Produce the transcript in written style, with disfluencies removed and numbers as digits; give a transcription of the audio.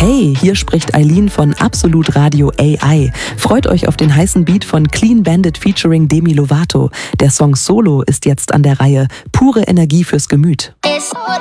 Hey, hier spricht Eileen von Absolut Radio AI. Freut euch auf den heißen Beat von Clean Bandit featuring Demi Lovato. Der Song Solo ist jetzt an der Reihe. Pure Energie fürs Gemüt. It's